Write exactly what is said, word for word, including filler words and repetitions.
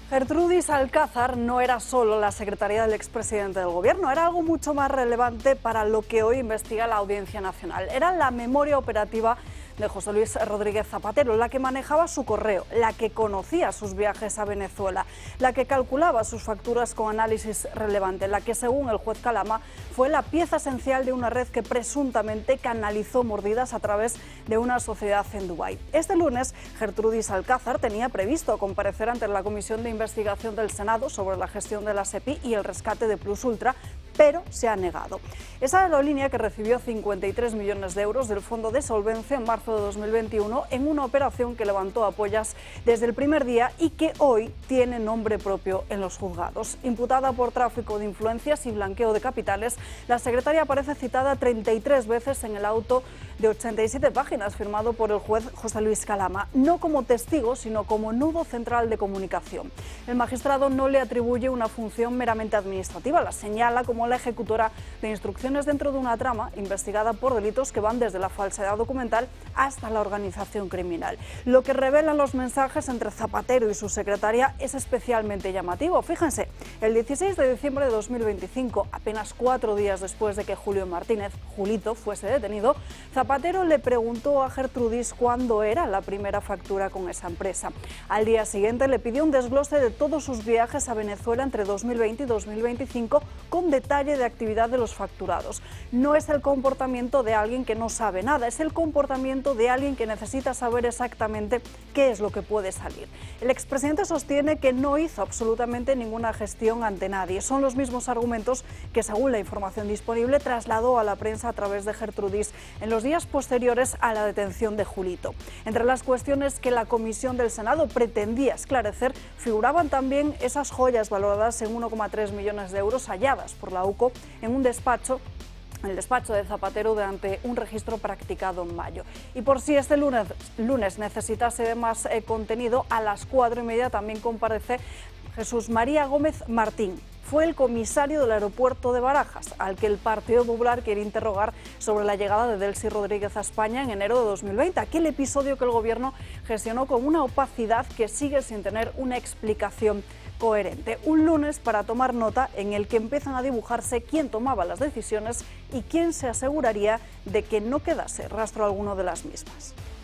Gertrudis Alcázar no era solo la secretaria del expresidente del Gobierno, era algo mucho más relevante para lo que hoy investiga la Audiencia Nacional. Era la memoria operativa de José Luis Rodríguez Zapatero, la que manejaba su correo, la que conocía sus viajes a Venezuela, la que calculaba sus facturas con análisis relevante, la que, según el juez Calama, fue la pieza esencial de una red que presuntamente canalizó mordidas a través de una sociedad en Dubái. Este lunes, Gertrudis Alcázar tenía previsto comparecer ante la Comisión de Investigación del Senado sobre la gestión de la SEPI y el rescate de Plus Ultra, pero se ha negado. Esa aerolínea que recibió cincuenta y tres millones de euros del Fondo de Solvencia en marzo de dos mil veintiuno en una operación que levantó apoyas desde el primer día y que hoy tiene nombre propio en los juzgados. Imputada por tráfico de influencias y blanqueo de capitales, la secretaria aparece citada treinta y tres veces en el auto de ochenta y siete páginas firmado por el juez José Luis Calama, no como testigo, sino como nudo central de comunicación. El magistrado no le atribuye una función meramente administrativa, la señala como la ejecutora de instrucciones dentro de una trama investigada por delitos que van desde la falsedad documental hasta la organización criminal. Lo que revelan los mensajes entre Zapatero y su secretaria es especialmente llamativo. Fíjense, el dieciséis de diciembre de dos mil veinticinco, apenas cuatro días después de que Julio Martínez, Julito, fuese detenido, Zapatero le preguntó a Gertrudis cuándo era la primera factura con esa empresa. Al día siguiente le pidió un desglose de todos sus viajes a Venezuela entre dos mil veinte y dos mil veinticinco con detalle de actividad de los facturados. No es el comportamiento de alguien que no sabe nada, es el comportamiento de alguien que necesita saber exactamente qué es lo que puede salir. El expresidente sostiene que no hizo absolutamente ninguna gestión ante nadie. Son los mismos argumentos que, según la información disponible, trasladó a la prensa a través de Gertrudis en los días posteriores a la detención de Julito. Entre las cuestiones que la Comisión del Senado pretendía esclarecer figuraban también esas joyas valoradas en uno coma tres millones de euros halladas por la U C O en un despacho el despacho de Zapatero durante un registro practicado en mayo. Y por si este lunes, lunes necesitase de más eh, contenido, a las cuatro y media también comparece Jesús María Gómez Martín. Fue el comisario del aeropuerto de Barajas, al que el Partido Popular quiere interrogar sobre la llegada de Delcy Rodríguez a España en enero de dos mil veinte, aquel episodio que el Gobierno gestionó con una opacidad que sigue sin tener una explicación coherente. Un lunes para tomar nota en el que empiezan a dibujarse quién tomaba las decisiones y quién se aseguraría de que no quedase rastro alguno de las mismas.